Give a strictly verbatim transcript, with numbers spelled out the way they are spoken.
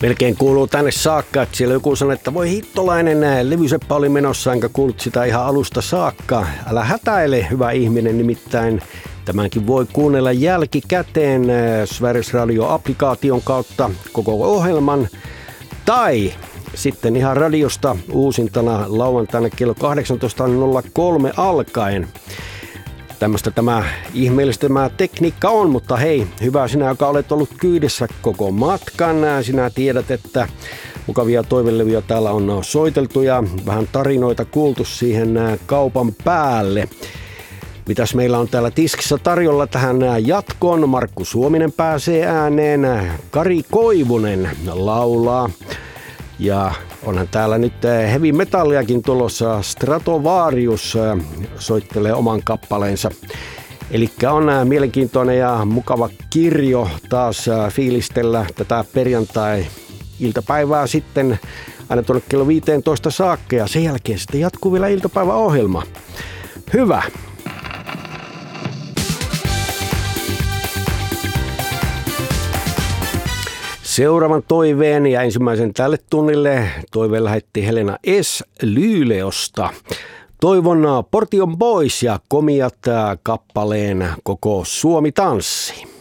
Melkein kuuluu tänne saakka, että siellä joku sanoo, että voi hittolainen, levyseppä oli menossa, enkä kuullut sitä ihan alusta saakka. Älä hätäile, hyvä ihminen, nimittäin tämänkin voi kuunnella jälkikäteen Sveriges Radio-applikaation kautta koko ohjelman. Tai sitten ihan radiosta uusintana lauantaina kello kahdeksantoista nolla kolme alkaen. Tämmöistä tämä ihmeellistä tämä tekniikka on, mutta hei, hyvä sinä, joka olet ollut kyydissä koko matkan. Sinä tiedät, että mukavia toivelevyjä täällä on soiteltu ja vähän tarinoita kuultu siihen kaupan päälle. Mitäs meillä on täällä tiskissä tarjolla tähän jatkoon? Markku Suominen pääsee ääneen, Kari Koivunen laulaa ja onhan täällä nyt heavy metalliakin tulossa. Stratovarius soittelee oman kappaleensa. Elikkä on mielenkiintoinen ja mukava kirjo taas fiilistellä tätä perjantai-iltapäivää sitten aina tuonne kello viisitoista saakka ja sen jälkeen sitten jatkuu vielä iltapäiväohjelma. Hyvä! Seuraavan toiveen ja ensimmäisen tälle tunnille toiveen lähetti Helena S. Lyyleosta. Toivon Portion Boys ja komiat kappaleen Koko Suomi tanssii.